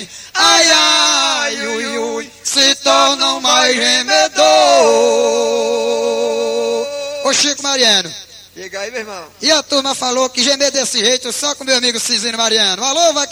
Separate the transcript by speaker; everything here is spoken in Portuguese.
Speaker 1: ai, ai, ui, ui, se tornam mais gemedor. Ô Chico Mariano.
Speaker 2: Diga aí, meu irmão.
Speaker 1: E a turma falou que gemer desse jeito só com meu amigo Cizinho Mariano. Alô, vai